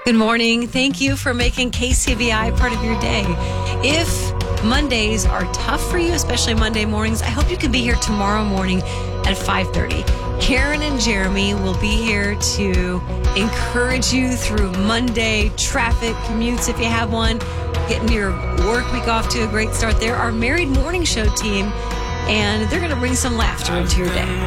Good morning. Thank you for making KCBI part of your day. If Mondays are tough for you, especially Monday mornings, I hope you can be here tomorrow morning at 5:30. Karen and Jeremy will be here to encourage you through Monday traffic commutes if you have one, getting your work week off to a great start. They're our Married Morning Show team, and they're going to bring some laughter into your day.